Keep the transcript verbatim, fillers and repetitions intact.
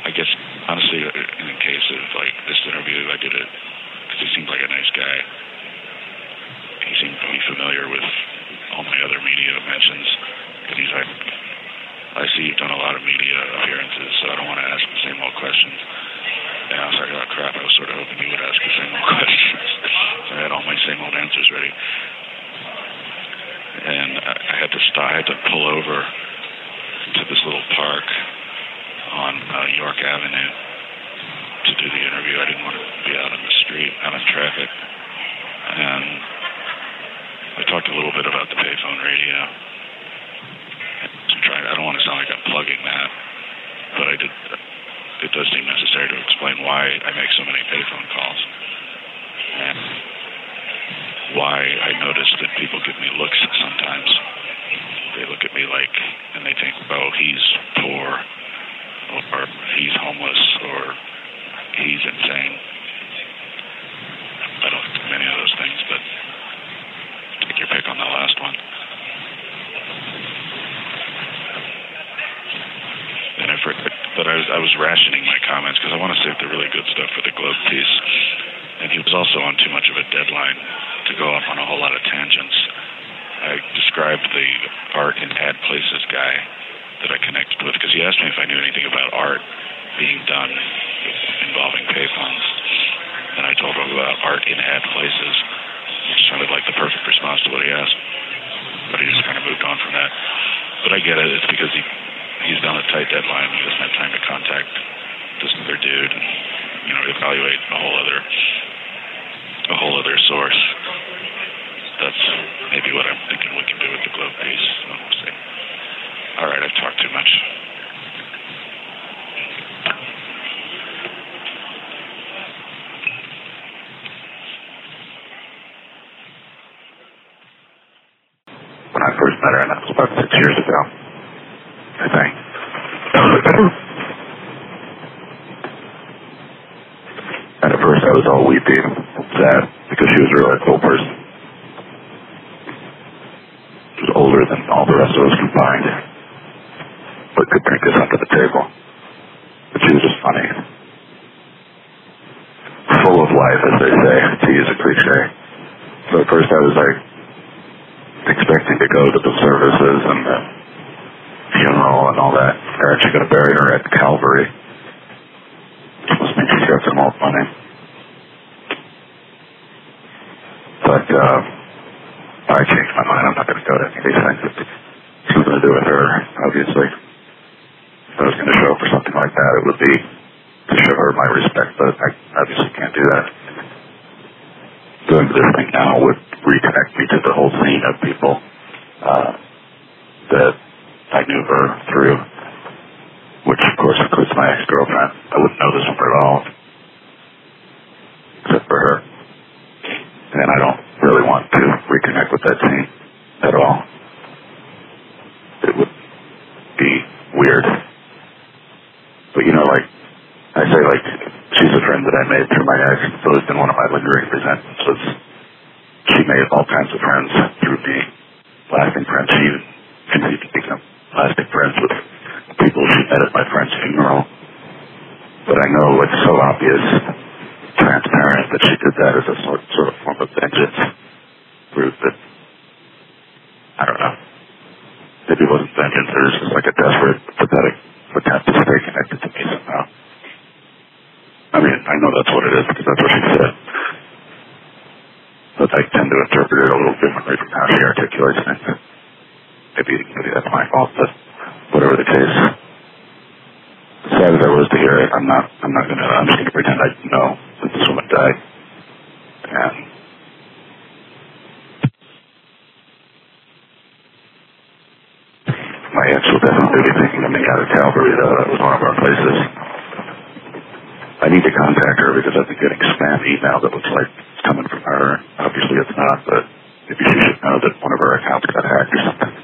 I guess, honestly, in the case of, like, this interview, I did it because he seemed like a nice guy. He seemed to be familiar with all my other media mentions. And he's like, I see you've done a lot of media appearances, so I don't want to ask the same old questions. And I was like, oh, crap, I was sort of hoping you would ask the same old questions. So I had all my same old answers ready. And I, I had to stop, I had to pull over to this little park on uh, York Avenue to do the interview. I didn't want to be out on the street, out in traffic. And I talked a little bit about the payphone radio. I don't want to sound like I'm plugging that, but I did. It does seem necessary to explain why I make so many payphone calls and why I notice that people give me looks sometimes. They look at me like, and they think, oh, he's poor, or he's homeless, or he's insane. I don't do many of those things, but take your pick on the last one. And I forgot, but I was, I was rationing my comments because I want to save the really good stuff for the Globe piece. And he was also on too much of a deadline to go off on a whole lot of tangents. I described the art in ad places guy that I connected with because he asked me if I knew anything about art being done involving payphones. And I told him about art in ad places, which sounded like the perfect response to what he asked. But he just kind of moved on from that. But I get it. It's because he... he's on a tight deadline. He doesn't have time to contact this other dude and, you know, evaluate a whole other, a whole other source. That's maybe what I'm thinking we can do with the Globe piece. We'll see. All right, I've talked too much. When I first met her, and that was about six years ago, I think. And at first I was all weepy and sad because she was really a cool person. She was older than all the rest of us combined, but could drink us under the table. But she was just funny. Full of life, as they say, to use a cliche. So at first I was like expecting to go to the services and the funeral and all that. They're actually going to bury her at Calvary. Must mean she's got some old money. But uh, I changed my mind. I'm not going to go to any of these things. It's something to do with her, obviously. If I was going to show up for something like that, it would be to show her my respect, but I obviously can't do that. Doing this thing now would reconnect me to the whole scene of people uh, that I knew her through, which of course includes my ex-girlfriend. I wouldn't know this one at all, except for her. And I don't really want to reconnect with that scene at all. It would be weird. But you know, like, I say, like, she's a friend that I made through my ex. It's always been one of my lingering resentments was she made all kinds of friends through me, lasting friends. She even continued to become lasting friends with people she met at my friend's funeral. But I know it's so obvious, transparent, that she did that as a sort, sort of form of vengeance. Rude that, I don't know, maybe it wasn't vengeance, it was just like a desperate, pathetic attempt to stay connected to me somehow. I mean, I know that's what it is because that's what she said. But I tend to interpret it a little differently from how she articulates things. Maybe, maybe that's my fault, but whatever the case, as sad as I was to hear it, I'm not, I'm not gonna, I'm just gonna pretend I know that this woman died. And my ex will definitely be thinking of me out of Calvary, though. That was one of our places. I need to contact her because I've been getting spam email that looks like it's coming from her. Obviously it's not, but maybe she should know that one of her accounts got hacked or something.